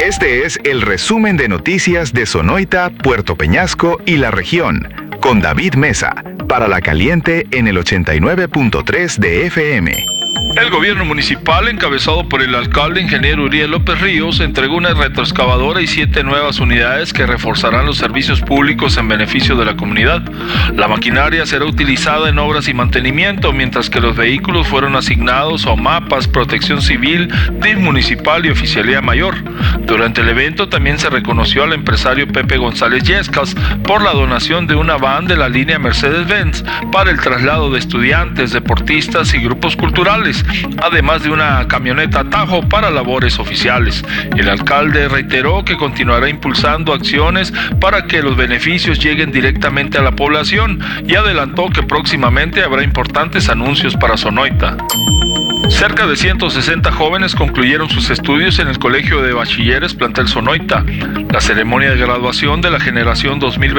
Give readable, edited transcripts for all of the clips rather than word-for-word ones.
Este es el resumen de noticias de Sonoita, Puerto Peñasco y la región, con David Mesa, para La Caliente en el 89.3 de FM. El gobierno municipal, encabezado por el alcalde ingeniero Uriel López Ríos, entregó una retroexcavadora y 7 nuevas unidades que reforzarán los servicios públicos en beneficio de la comunidad. La maquinaria será utilizada en obras y mantenimiento, mientras que los vehículos fueron asignados a OMAPAS, Protección Civil, DIF Municipal y Oficialía Mayor. Durante el evento también se reconoció al empresario Pepe González Yescas por la donación de una van de la línea Mercedes-Benz para el traslado de estudiantes, deportistas y grupos culturales, además de una camioneta Tajo para labores oficiales. El alcalde reiteró que continuará impulsando acciones para que los beneficios lleguen directamente a la población y adelantó que próximamente habrá importantes anuncios para Sonoita. Cerca de 160 jóvenes concluyeron sus estudios en el Colegio de Bachilleres Plantel Sonoita. La ceremonia de graduación de la generación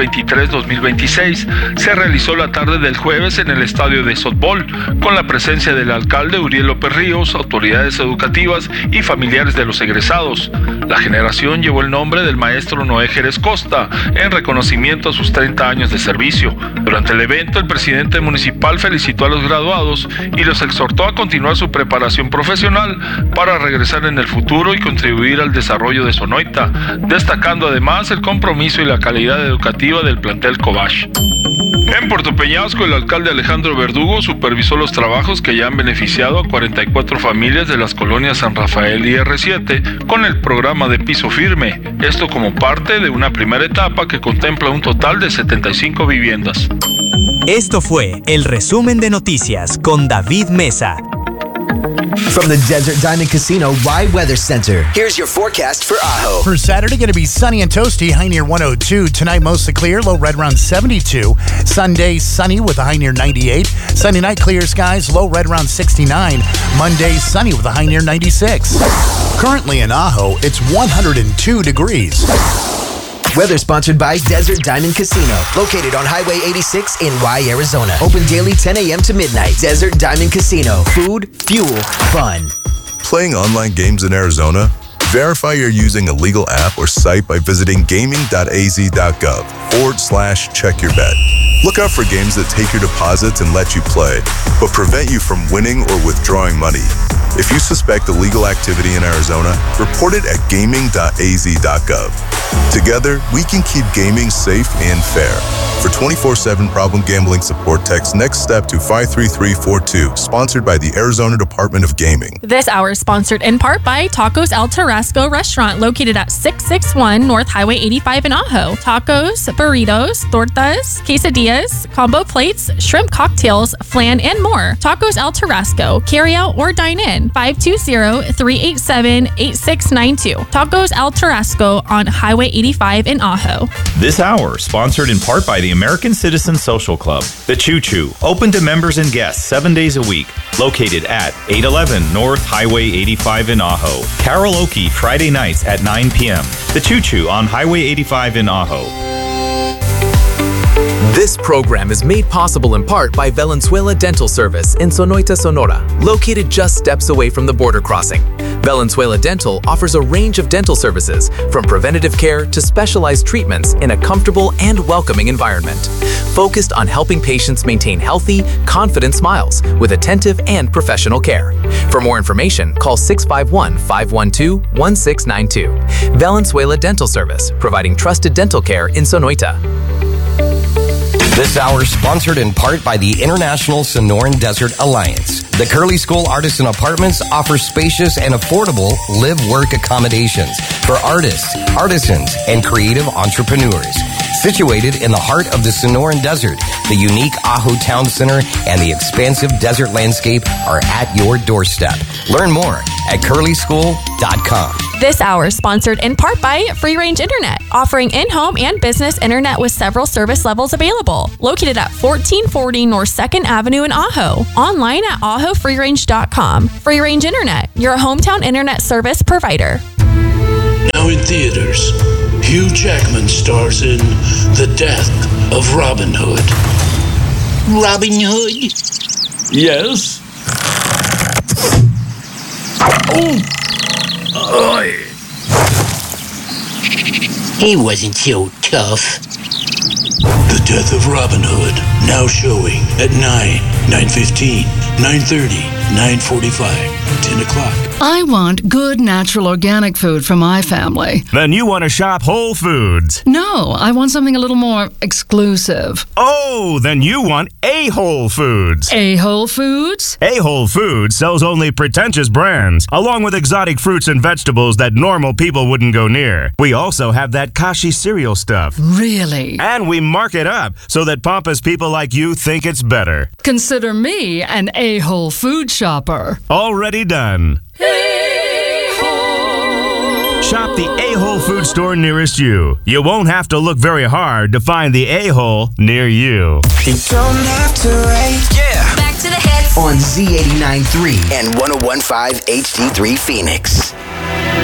2023-2026 se realizó la tarde del jueves en el estadio de softball, con la presencia del alcalde Uriel López Ríos, autoridades educativas y familiares de los egresados. La generación llevó el nombre del maestro Noé Jerez Costa, en reconocimiento a sus 30 años de servicio. Durante el evento, el presidente municipal felicitó a los graduados y los exhortó a continuar su preparación profesional para regresar en el futuro y contribuir al desarrollo de Sonoita, destacando además el compromiso y la calidad educativa del plantel Cobach. En Puerto Peñasco, el alcalde Alejandro Verdugo supervisó los trabajos que ya han beneficiado a 44 familias de las colonias San Rafael y R7 con el programa de Piso Firme, esto como parte de una primera etapa que contempla un total de 75 viviendas. Esto fue el resumen de noticias con David Mesa. From the Desert Diamond Casino Rye Weather Center, here's your forecast for Ajo. For Saturday, going to be sunny and toasty, high near 102. Tonight, mostly clear, low red around 72. Sunday, sunny with a high near 98. Sunday night, clear skies, low red around 69. Monday, sunny with a high near 96. Currently in Ajo, it's 102 degrees. Weather sponsored by Desert Diamond Casino, located on Highway 86 in Rye, Arizona. Open daily 10 a.m. to midnight. Desert Diamond Casino. Food, fuel, fun. Playing online games in Arizona? Verify you're using a legal app or site by visiting gaming.az.gov/check-your-bet. Look out for games that take your deposits and let you play, but prevent you from winning or withdrawing money. If you suspect illegal activity in Arizona, report it at gaming.az.gov. Together, we can keep gaming safe and fair. For 24/7 problem gambling support, text Next Step to 53342, sponsored by the Arizona Department of Gaming. This hour is sponsored in part by Tacos El Tarasco Restaurant, located at 661 North Highway 85 in Ajo. Tacos, burritos, tortas, quesadillas, combo plates, shrimp cocktails, flan, and more. Tacos El Tarasco. Carry out or dine in. 520-387-8692. Tacos El Tarasco on Highway 85 in Ajo. This hour sponsored in part by the American Citizen Social Club, the Choo Choo, open to members and guests 7 days a week, located at 811 North Highway 85 in Ajo. Karaoke Friday nights at 9 p.m. The Choo Choo on Highway 85 in Ajo. This program is made possible in part by Valenzuela Dental Service in Sonoita, Sonora, located just steps away from the border crossing. Valenzuela Dental offers a range of dental services, from preventative care to specialized treatments in a comfortable and welcoming environment, focused on helping patients maintain healthy, confident smiles with attentive and professional care. For more information, call 651-512-1692. Valenzuela Dental Service, providing trusted dental care in Sonoita. This hour is sponsored in part by the International Sonoran Desert Alliance. The Curly School Artisan Apartments offers spacious and affordable live-work accommodations for artists, artisans, and creative entrepreneurs. Situated in the heart of the Sonoran Desert, the unique Ajo Town Center and the expansive desert landscape are at your doorstep. Learn more at curlyschool.com. This hour is sponsored in part by Free Range Internet, offering in-home and business internet with several service levels available. Located at 1440 North 2nd Avenue in Ajo. Online at ajofreerange.com. Free Range Internet, your hometown internet service provider. Now in theaters, Hugh Jackman stars in The Death of Robin Hood. Robin Hood? Yes? Oh! He wasn't so tough. The Death of Robin Hood, now showing at 9, 9:15, 9:30, 9:45, 10 o'clock. I want good, natural, organic food for my family. Then you want to shop Whole Foods. No, I want something a little more exclusive. Oh, then you want A Whole Foods. A Whole Foods? A Whole Foods sells only pretentious brands, along with exotic fruits and vegetables that normal people wouldn't go near. We also have that Kashi cereal stuff. Really? And we mark it up so that pompous people like you think it's better. Consider me an A Whole Food shopper. Already done. Shop the A-Hole food store nearest you. You won't have to look very hard to find the A-Hole near you. You don't have to wait. Yeah. Back to the hits. On Z89.3 and 101.5 HD3 Phoenix.